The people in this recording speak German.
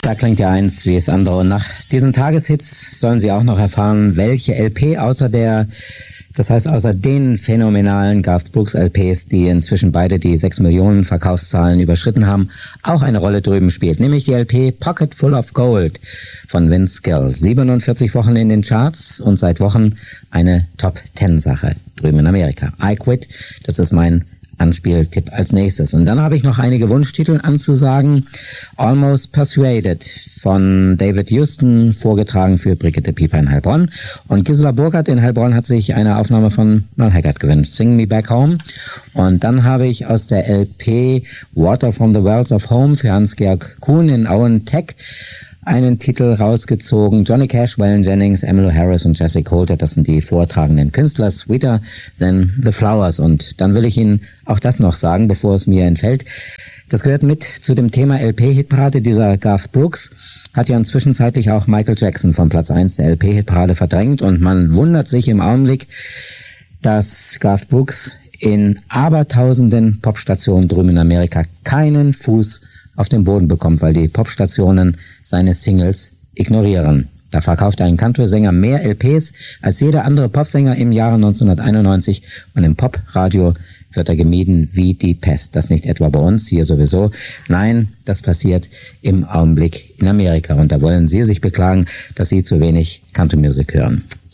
Da klingt ja eins wie das andere. Und nach diesen Tageshits sollen Sie auch noch erfahren, welche LP außer den phänomenalen Garth Brooks LPs, die inzwischen beide die 6 Millionen Verkaufszahlen überschritten haben, auch eine Rolle drüben spielt. Nämlich die LP Pocket Full of Gold von Vince Gill. 47 Wochen in den Charts und seit Wochen eine Top-10-Sache drüben in Amerika. I Quit, das ist mein Anspieltipp als nächstes. Und dann habe ich noch einige Wunschtitel anzusagen. Almost Persuaded von David Houston, vorgetragen für Brigitte Pieper in Heilbronn. Und Gisela Burkhardt in Heilbronn hat sich eine Aufnahme von Merle Haggard gewünscht. Sing Me Back Home. Und dann habe ich aus der LP Water from the Wells of Home für Hans-Georg Kuhn in Owen Tech einen Titel rausgezogen. Johnny Cash, Waylon Jennings, Emmylou Harris und Jessie Coulter, das sind die vortragenden Künstler. Sweeter Than the Flowers. Und dann will ich Ihnen auch das noch sagen, bevor es mir entfällt. Das gehört mit zu dem Thema LP-Hitparade. Dieser Garth Brooks hat ja inzwischenzeitlich auch Michael Jackson von Platz 1 der LP-Hitparade verdrängt. Und man wundert sich im Augenblick, dass Garth Brooks in abertausenden Popstationen drüben in Amerika keinen Fuß auf den Boden bekommt, weil die Popstationen seine Singles ignorieren. Da verkauft ein Country-Sänger mehr LPs als jeder andere Popsänger im Jahre 1991 und im Popradio wird er gemieden wie die Pest. Das nicht etwa bei uns, hier sowieso. Nein, das passiert im Augenblick in Amerika und da wollen Sie sich beklagen, dass Sie zu wenig Country-Music hören.